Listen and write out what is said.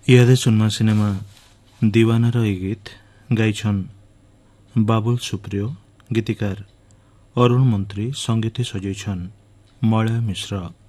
इहादे सुनमा cinema दीवानार ई गीत गाइछन् बाबुल सुप्रियो, गीतिकार अरुण मंत्री, संगीत सजाइछन् मलय मिश्र।